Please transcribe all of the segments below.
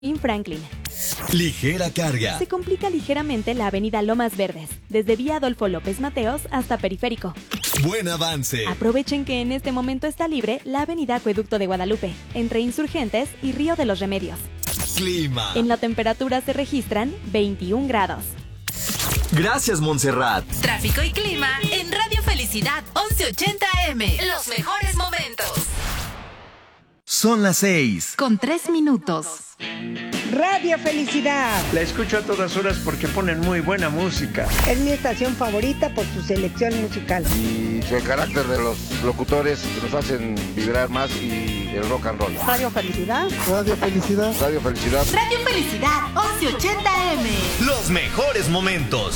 En Franklin. Ligera carga. Se complica ligeramente la avenida Lomas Verdes, desde vía Adolfo López Mateos hasta Periférico. Buen avance. Aprovechen que en este momento está libre la avenida Acueducto de Guadalupe, entre Insurgentes y Río de los Remedios. Clima. En la temperatura se registran 21 grados. Gracias, Montserrat. Tráfico y clima en Radio Felicidad 1180 AM. Los mejores momentos. Son las 6. Con 3 minutos. Radio Felicidad. La escucho a todas horas porque ponen muy buena música. Es mi estación favorita por su selección musical. Y el carácter de los locutores que nos hacen vibrar más y el rock and roll. Radio Felicidad. Radio Felicidad. Radio Felicidad. Radio Felicidad 1180 AM. Los mejores momentos.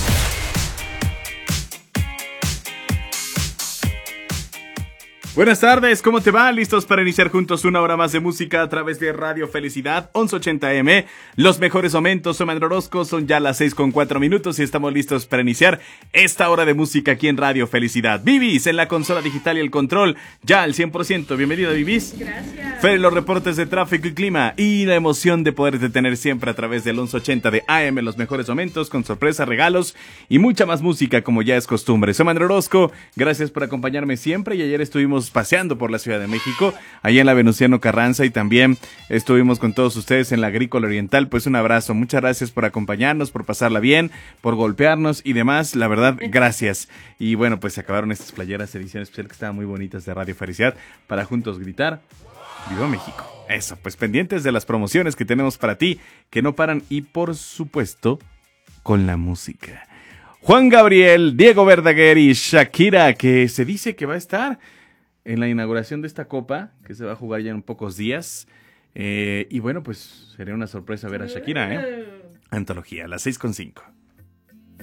Buenas tardes, ¿cómo te va? ¿Listos para iniciar juntos una hora más de música a través de Radio Felicidad 1180M? Los mejores momentos, soy Manuel Orozco, son ya las 6:04 y estamos listos para iniciar esta hora de música aquí en Radio Felicidad. Vivis en la consola digital y el control, ya al 100%. Bienvenida, Vivis. Gracias. Fer, los reportes de tráfico y clima y la emoción de poderte tener siempre a través del 1180 de AM, los mejores momentos, con sorpresas, regalos y mucha más música como ya es costumbre. Soy Manuel Orozco, gracias por acompañarme siempre y ayer estuvimos paseando por la Ciudad de México, allá en la Venustiano Carranza, y también estuvimos con todos ustedes en la Agrícola Oriental. Pues un abrazo, muchas gracias por acompañarnos, por pasarla bien, por golpearnos y demás, la verdad, gracias. Y bueno, pues se acabaron estas playeras edición especial que estaban muy bonitas de Radio Felicidad para juntos gritar ¡Viva México! Eso, pues pendientes de las promociones que tenemos para ti, que no paran, y por supuesto, con la música. Juan Gabriel, Diego Verdaguer y Shakira, que se dice que va a estar en la inauguración de esta copa, que se va a jugar ya en pocos días. Y bueno, pues sería una sorpresa ver a Shakira, ¿eh? Antología, a las 6:05.